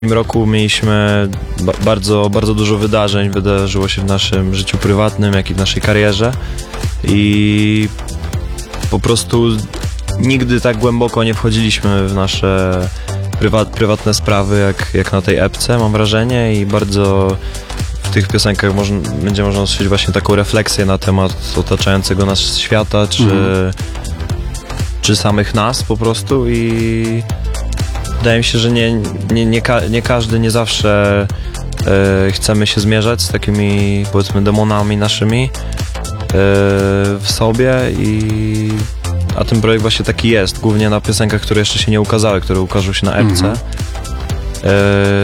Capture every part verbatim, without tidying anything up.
W tym roku mieliśmy ba- bardzo, bardzo dużo wydarzeń, wydarzyło się w naszym życiu prywatnym, jak i w naszej karierze i po prostu nigdy tak głęboko nie wchodziliśmy w nasze prywa- prywatne sprawy jak, jak na tej epce, mam wrażenie, i bardzo w tych piosenkach można, będzie można usłyszeć właśnie taką refleksję na temat otaczającego nas świata, czy, mhm. czy samych nas po prostu. I wydaje mi się, że nie, nie, nie, ka- nie każdy, nie zawsze e, chcemy się zmierzać z takimi, powiedzmy, demonami naszymi e, w sobie, i a ten projekt właśnie taki jest, głównie na piosenkach, które jeszcze się nie ukazały, które ukażą się na epce. Mm-hmm. E,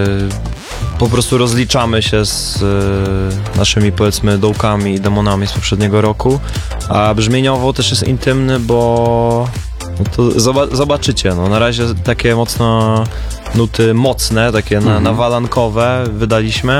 po prostu rozliczamy się z e, naszymi, powiedzmy, dołkami i demonami z poprzedniego roku, a brzmieniowo też jest intymny, bo no to zoba- zobaczycie, no na razie takie mocno nuty mocne, takie na, mm-hmm. nawalankowe wydaliśmy,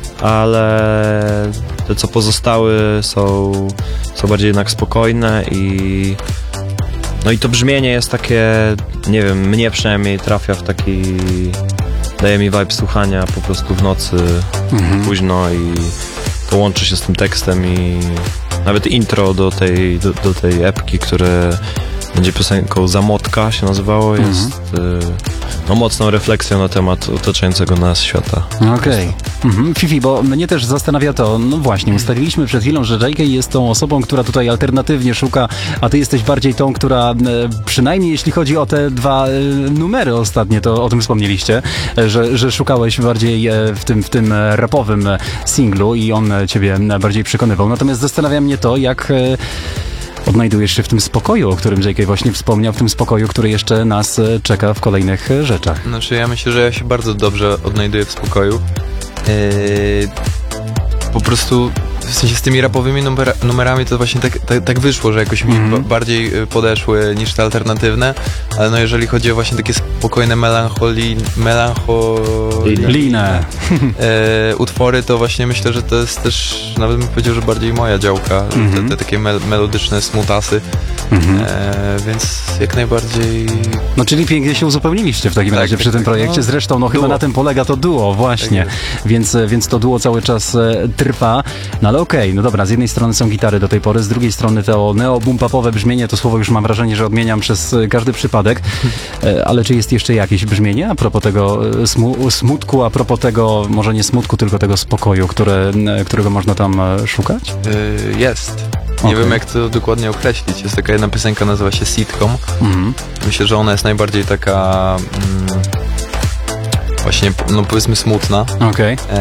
ale te, co pozostały, są, są bardziej jednak spokojne i no i to brzmienie jest takie, nie wiem, mnie przynajmniej trafia w taki, daje mi vibe słuchania po prostu w nocy, mm-hmm. późno, i to łączy się z tym tekstem, i nawet intro do tej, do, do tej epki, które będzie piosenką Zamotka się nazywało, mm-hmm. jest no, mocną refleksją na temat otaczającego nas świata. Okej. Okay. Mhm. Fifi, bo mnie też zastanawia to, no właśnie, ustaliliśmy przed chwilą, że J K jest tą osobą, która tutaj alternatywnie szuka, a ty jesteś bardziej tą, która przynajmniej jeśli chodzi o te dwa numery ostatnie, to o tym wspomnieliście, że, że szukałeś bardziej w tym, w tym rapowym singlu i on ciebie bardziej przekonywał. Natomiast zastanawia mnie to, jak odnajdujesz się w tym spokoju, o którym J K właśnie wspomniał, w tym spokoju, który jeszcze nas czeka w kolejnych rzeczach. Znaczy, ja myślę, że ja się bardzo dobrze odnajduję w spokoju. Yy, po prostu w sensie z tymi rapowymi numer- numerami to właśnie tak, tak, tak wyszło, że jakoś mi mm-hmm. b- bardziej podeszły niż te alternatywne, ale no jeżeli chodzi o właśnie takie spokojne melancholi, melancholijne e, utwory, to właśnie myślę, że to jest też, nawet bym powiedział, że bardziej moja działka, mm-hmm. te, te takie mel- melodyczne smutasy, mm-hmm. e, więc jak najbardziej... No czyli pięknie się uzupełniliście w takim tak, razie tak, przy tym tak, projekcie, no, zresztą no chyba na tym polega to duo, właśnie, tak więc, więc to duo cały czas e, trwa, no ale okej, okay, no dobra, z jednej strony są gitary do tej pory, z drugiej strony to neo-boom-popowe brzmienie, to słowo już mam wrażenie, że odmieniam przez każdy przypadek, e, ale czy jest jeszcze jakieś brzmienie a propos tego smu- smutku, a propos tego, może nie smutku, tylko tego spokoju, które, którego można tam szukać? Yy, jest. Nie okay. wiem, jak to dokładnie określić. Jest taka jedna piosenka, nazywa się Sitcom. Mm-hmm. Myślę, że ona jest najbardziej taka mm, właśnie, no powiedzmy, smutna. Okej. Okay.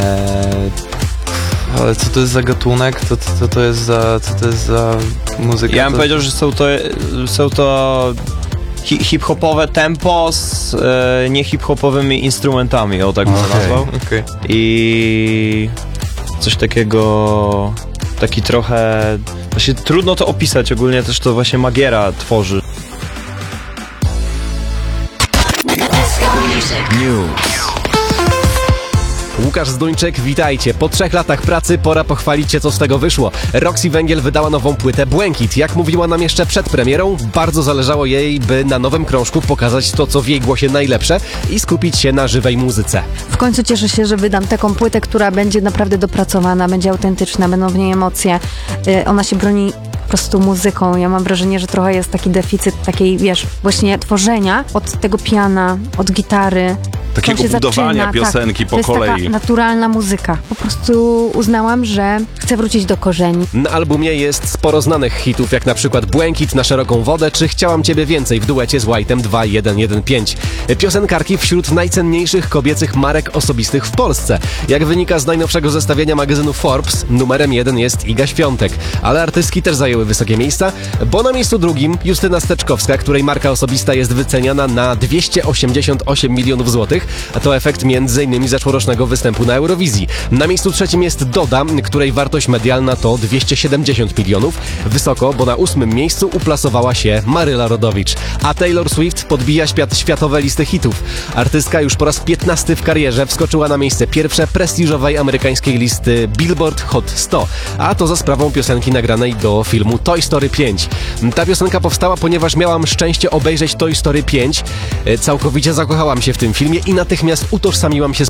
Ale co to jest za gatunek? Co to, to, to jest za, co to jest za muzyka? Ja bym to... powiedział, że są to, są to hi- hip-hopowe tempo z e, nie hip-hopowymi instrumentami, o tak bym okay. to nazwał. Okay. I coś takiego, taki trochę, właśnie trudno to opisać, ogólnie też to właśnie Magiera tworzy. News. Łukasz Zduńczyk, witajcie. Po trzech latach pracy pora pochwalić się, co z tego wyszło. Roxy Węgiel wydała nową płytę Błękit. Jak mówiła nam jeszcze przed premierą, bardzo zależało jej, by na nowym krążku pokazać to, co w jej głosie najlepsze i skupić się na żywej muzyce. W końcu cieszę się, że wydam taką płytę, która będzie naprawdę dopracowana, będzie autentyczna, będą w niej emocje. Yy, ona się broni po prostu muzyką. Ja mam wrażenie, że trochę jest taki deficyt takiej, wiesz, właśnie tworzenia od tego piana, od gitary. Takiego budowania zaczyna, piosenki tak, po to kolei. To jest taka naturalna muzyka. Po prostu uznałam, że chcę wrócić do korzeni. Na albumie jest sporo znanych hitów, jak na przykład Błękit, Na szeroką wodę, czy Chciałam ciebie więcej w duecie z White'em dwa jeden jeden pięć. Piosenkarki wśród najcenniejszych kobiecych marek osobistych w Polsce. Jak wynika z najnowszego zestawienia magazynu Forbes, numerem jeden jest Iga Świątek. Ale artystki też zajęły wysokie miejsca, bo na miejscu drugim Justyna Steczkowska, której marka osobista jest wyceniana na dwieście osiemdziesiąt osiem milionów złotych, a to efekt między innymi zeszłorocznego występu na Eurowizji. Na miejscu trzecim jest Doda, której wartość medialna to dwieście siedemdziesiąt milionów. Wysoko, bo na ósmym miejscu uplasowała się Maryla Rodowicz. A Taylor Swift podbija świat, światowe listy hitów. Artystka już po raz piętnasty w karierze wskoczyła na miejsce pierwsze prestiżowej amerykańskiej listy Billboard Hot sto, a to za sprawą piosenki nagranej do filmu Toy Story pięć. Ta piosenka powstała, ponieważ miałam szczęście obejrzeć Toy Story pięć. Całkowicie zakochałam się w tym filmie i natychmiast utożsamiłam się z